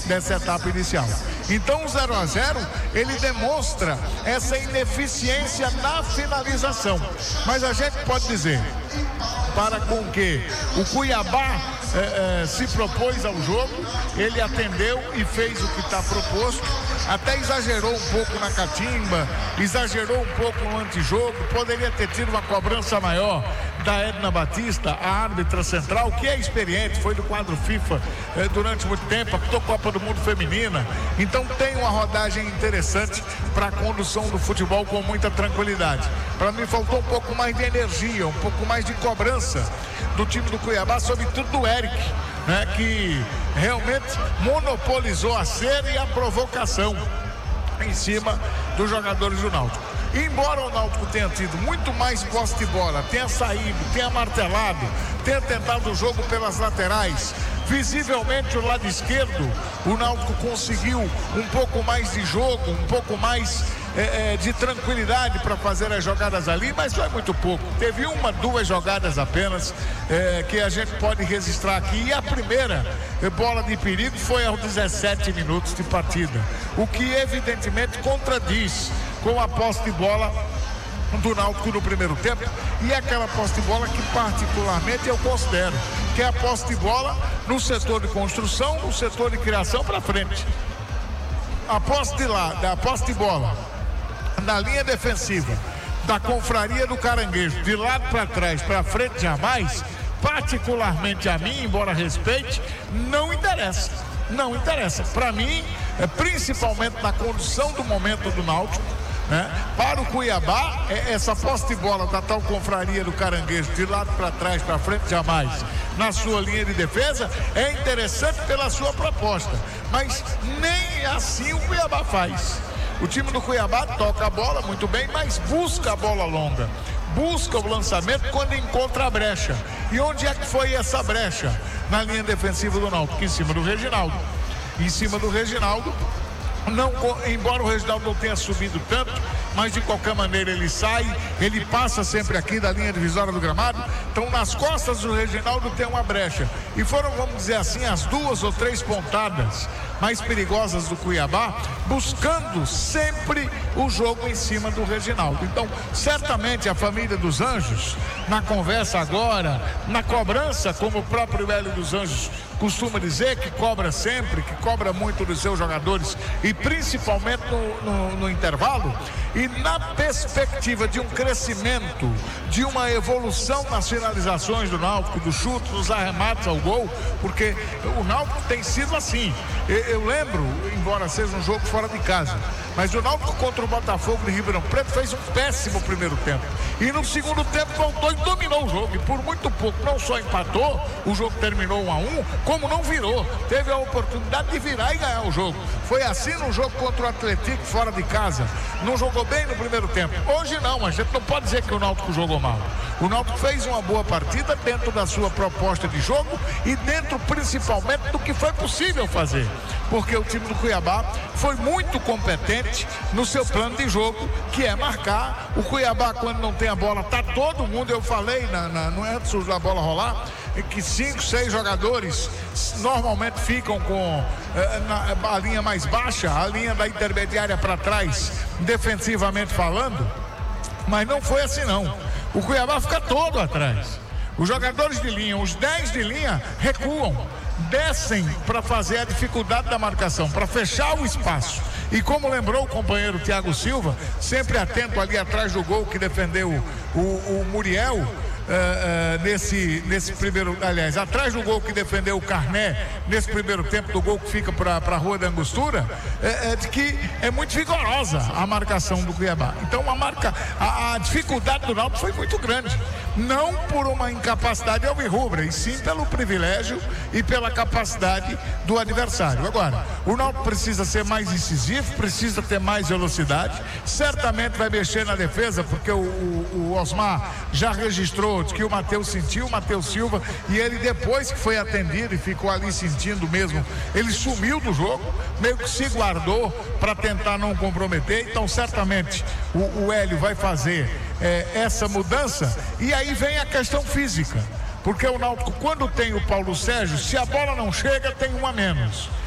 dessa etapa inicial. Então o 0-0 ele demonstra essa ineficiência na finalização. Mas a gente pode dizer, para com que o Cuiabá se propôs ao jogo, ele atendeu e fez o que está proposto, até exagerou um pouco na catimba, exagerou um pouco no antijogo, poderia ter tido uma cobrança maior da Edna Batista, a árbitra central, que é experiente, foi do quadro FIFA durante muito tempo, apitou Copa do Mundo Feminina, então tem uma rodagem interessante para a condução do futebol com muita tranquilidade. Para mim faltou um pouco mais de energia, um pouco mais de cobrança do time do Cuiabá, sobretudo do Eric, né, que realmente monopolizou a cera e a provocação em cima dos jogadores do Náutico. Embora o Náutico tenha tido muito mais posse de bola, tenha saído, tenha martelado, tenha tentado o jogo pelas laterais, visivelmente o lado esquerdo, o Náutico conseguiu um pouco mais de jogo, um pouco mais de tranquilidade para fazer as jogadas ali, mas foi muito pouco. Teve uma, duas jogadas apenas que a gente pode registrar aqui, e a primeira bola de perigo foi aos 17 minutos de partida, o que evidentemente contradiz com a posse de bola do Náutico no primeiro tempo, e aquela posse de bola que particularmente eu considero que é a posse de bola no setor de construção, no setor de criação para frente. A posse de bola na linha defensiva da Confraria do Caranguejo, de lado para trás, para frente jamais, particularmente a mim, embora respeite, não interessa. Não interessa. Para mim, principalmente na condução do momento do Náutico, né? Para o Cuiabá, essa posse de bola da tal Confraria do Caranguejo, de lado para trás, para frente jamais, na sua linha de defesa, é interessante pela sua proposta, mas nem assim o Cuiabá faz. O time do Cuiabá toca a bola muito bem, mas busca a bola longa, busca o lançamento quando encontra a brecha. E onde é que foi essa brecha? Na linha defensiva do Náutico, em cima do Reginaldo. Em cima do Reginaldo, não, embora o Reginaldo não tenha subido tanto, mas de qualquer maneira ele sai, ele passa sempre aqui da linha divisória do gramado. Então nas costas do Reginaldo tem uma brecha, e foram, vamos dizer assim, as duas ou três pontadas mais perigosas do Cuiabá, buscando sempre o jogo em cima do Reginaldo. Então certamente a família dos Anjos, na conversa agora, na cobrança, como o próprio Hélio dos Anjos costuma dizer, que cobra sempre, que cobra muito dos seus jogadores, e principalmente no intervalo, e na perspectiva de um crescimento, de uma evolução nas finalizações do Náutico, dos chutes, dos arremates ao gol, porque o Náutico tem sido assim. Eu lembro, embora seja um jogo fora de casa, mas o Náutico contra o Botafogo de Ribeirão Preto fez um péssimo primeiro tempo, e no segundo tempo voltou e dominou o jogo, e por muito pouco não só empatou, o jogo terminou 1-1, como não virou, teve a oportunidade de virar e ganhar o jogo. Foi assim no jogo contra o Atlético fora de casa, não jogou bem no primeiro tempo. Hoje não, a gente não pode dizer que o Náutico jogou mal. O Náutico fez uma boa partida dentro da sua proposta de jogo e dentro principalmente do que foi possível fazer, porque o time do Cuiabá foi muito competente no seu plano de jogo, que é marcar. O Cuiabá, quando não tem a bola, tá todo mundo, eu falei antes da bola rolar, que 5, 6 jogadores normalmente ficam com a linha mais baixa, a linha da intermediária para trás, defensivamente falando, mas não foi assim não. O Cuiabá fica todo atrás. Os jogadores de linha, os 10 de linha, recuam, descem para fazer a dificuldade da marcação, para fechar o espaço. E como lembrou o companheiro Thiago Silva, sempre atento ali atrás do gol que defendeu o Muriel, nesse primeiro, aliás, atrás do gol que defendeu o Carné, nesse primeiro tempo, do gol que fica para a Rua da Angostura, de que é muito vigorosa a marcação do Cuiabá. Então a dificuldade do Náutico foi muito grande, não por uma incapacidade alvirrubra, e sim pelo privilégio e pela capacidade do adversário. Agora, o Náutico precisa ser mais incisivo, precisa ter mais velocidade, certamente vai mexer na defesa, porque o Osmar já registrou que o Matheus sentiu, o Matheus Silva, e ele, depois que foi atendido e ficou ali sentindo mesmo, ele sumiu do jogo, meio que se guardou para tentar não comprometer. Então certamente o Hélio vai fazer essa mudança, e aí vem a questão física, porque o Náutico, quando tem o Paulo Sérgio, se a bola não chega, tem um a menos.